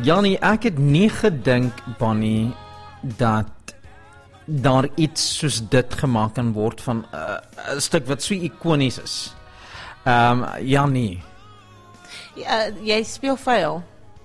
Janie, ek het nie gedink, Bonnie, dat daar iets soos dit gemaak kan word van 'n stuk wat so ikonies is. Janie. Ja, jy speel vuil.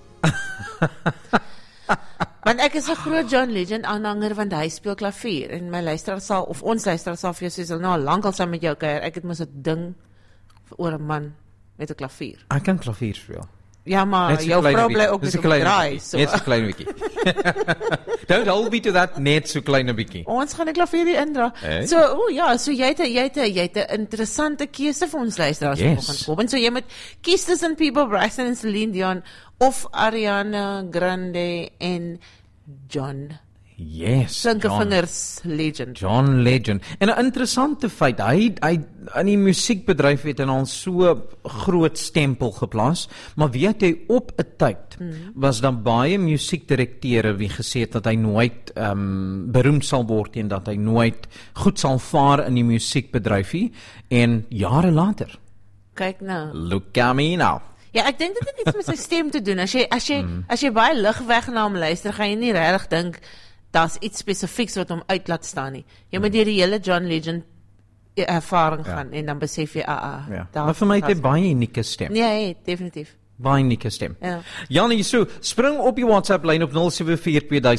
Want ek is 'n groot John Legend aanhanger, want hy speel klavier en my luisteraar sal, of ons luisteraar sal vir jou sê, nou lankal saam met jou kuier, ek het mos 'n ding oor 'n man met 'n klavier. Ek kan klavier speel. Ja, maar jou vrou bly ook net op die draai. So. Net so klein bietjie. Don't hold me to that, net so klein 'n bietjie. Ons gaan die klavier hier indra. So jy het 'n interessante keuse vir ons luisteraars vanoggend kom. En so jy moet kies tussen Peabo Bryson en Celine Dion of Ariana Grande en John. Yes. Vingers Legend. John Legend. En 'n interessante feit, hy in die musiekbedryf het al so groot stempel geplaas, maar weet jy, op 'n tyd was daar baie musiekdirekteure wie gesê het dat hy nooit beroemd sal word en dat hy nooit goed sal vaar in die musiekbedryf nie, en jare later. Kyk nou. Look at me now. Ja, ek dink dit het iets met sy stem te doen. As jy baie lig weg na hom luister, gaan jy nie regtig dink daar's iets spesifieks wat hom uit laat staan nie. Jy moet deur die hele John Legend ervaring gaan en dan besef jy, maar vir my het hy baie unieke stem. Nee, definitief. Baie unieke stem. Ja. Janie, so, spring op die WhatsApp lyn op 074 2000